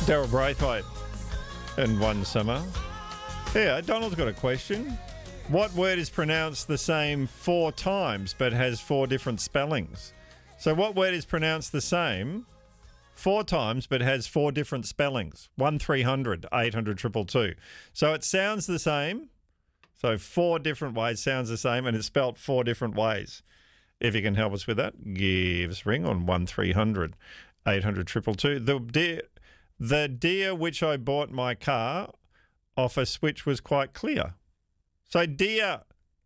Daryl Braithwaite and One Summer. Yeah, Donald's got a question. What word is pronounced the same 4 times but has 4 different spellings? So what word is pronounced the same 4 times but has 4 different spellings? 1300 800 222. So it sounds the same. So 4 different ways sounds the same and it's spelt 4 different ways. If you can help us with that, give us a ring on 1300 800 222. The deer which I bought my car off a switch was quite clear. So deer,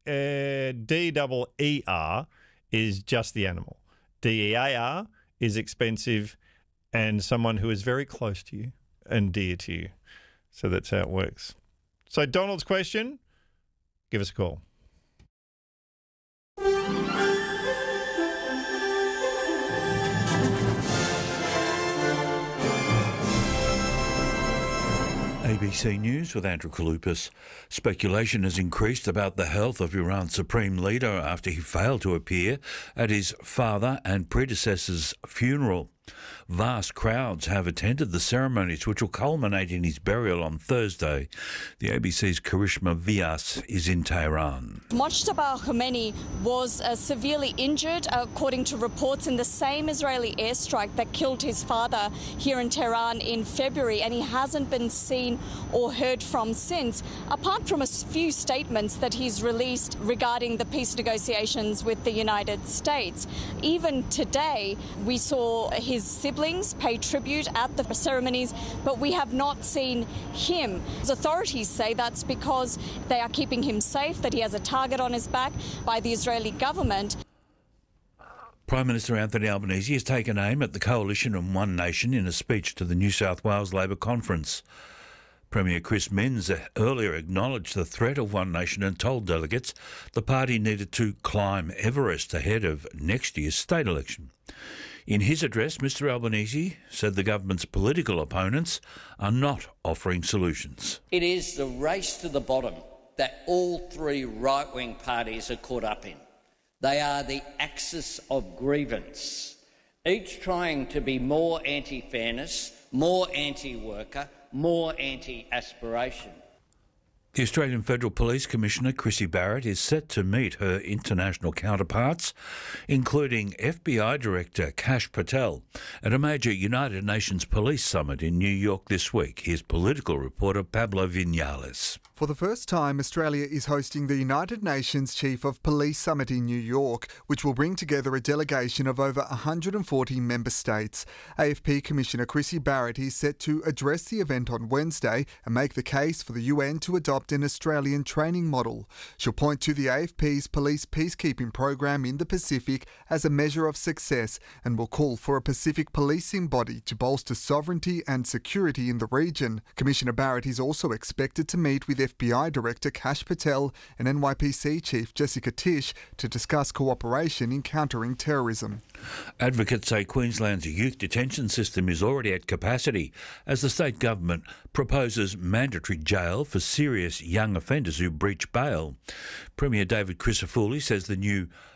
D-E-E-R, is just the animal. D-E-A-R is expensive and someone who is very close to you and dear to you. So that's how it works. So Donald's question, give us a call. ABC News with Andrew Kalupas. Speculation has increased about the health of Iran's supreme leader after he failed to appear at his father and predecessor's funeral. Vast crowds have attended the ceremonies, which will culminate in his burial on Thursday. The ABC's Karishma Vyas is in Tehran. Mojtaba Khomeini was severely injured, according to reports, in the same Israeli airstrike that killed his father here in Tehran in February, and he hasn't been seen or heard from since, apart from a few statements that he's released regarding the peace negotiations with the United States. Even today, we saw his siblings pay tribute at the ceremonies, but we have not seen him. Authorities say that's because they are keeping him safe, that he has a target on his back by the Israeli government. Prime Minister Anthony Albanese has taken aim at the coalition and One Nation in a speech to the New South Wales Labor Conference. Premier Chris Minns earlier acknowledged the threat of One Nation and told delegates the party needed to climb Everest ahead of next year's state election. In his address, Mr Albanese said the government's political opponents are not offering solutions. It is the race to the bottom that all 3 right-wing parties are caught up in. They are the axis of grievance, each trying to be more anti-fairness, more anti-worker, more anti-aspiration. The Australian Federal Police Commissioner Chrissy Barrett is set to meet her international counterparts, including FBI Director Kash Patel, at a major United Nations Police Summit in New York this week. Here's political reporter Pablo Vinales. For the first time, Australia is hosting the United Nations Chief of Police Summit in New York, which will bring together a delegation of over 140 member states. AFP Commissioner Chrissy Barrett is set to address the event on Wednesday and make the case for the UN to adopt an Australian training model. She'll point to the AFP's police peacekeeping program in the Pacific as a measure of success and will call for a Pacific policing body to bolster sovereignty and security in the region. Commissioner Barrett is also expected to meet with FBI Director Kash Patel and NYPC Chief Jessica Tisch to discuss cooperation in countering terrorism. Advocates say Queensland's youth detention system is already at capacity as the state government proposes mandatory jail for serious young offenders who breach bail. Premier David Crisafulli says the new